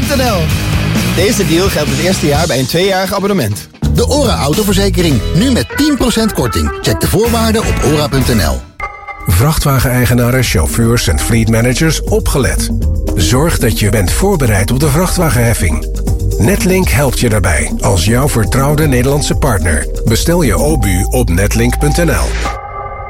ora.nl. Deze deal geldt het eerste jaar bij een 2-jarig abonnement. De ORA autoverzekering, nu met 10% korting. Check de voorwaarden op ora.nl. Vrachtwageneigenaren, chauffeurs en fleetmanagers, opgelet. Zorg dat je bent voorbereid op de vrachtwagenheffing. Netlink helpt je daarbij als jouw vertrouwde Nederlandse partner. Bestel je OBU op netlink.nl.